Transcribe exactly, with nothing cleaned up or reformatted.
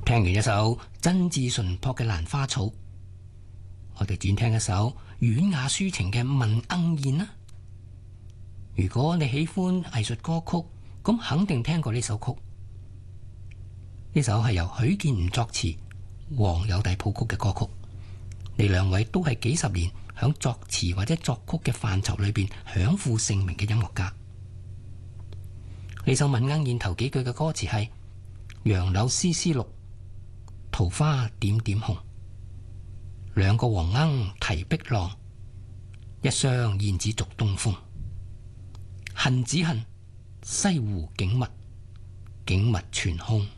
聽完一首真摯淳樸嘅蘭花草，我哋轉聽一首婉雅抒情嘅問鶯燕啦。如果你喜歡藝術歌曲，咁肯定聽過呢首曲。呢首係由許建吳作詞、黃有弟譜曲嘅歌曲。呢兩位都係幾十年響作詞或者作曲嘅範疇裏邊享負盛名嘅音樂家。呢首問鶯燕頭幾句嘅歌詞係：楊柳絲絲綠，桃花點點紅，兩個黃鶯提碧浪，一雙燕子逐東風。恨只恨西湖景物，景物全空。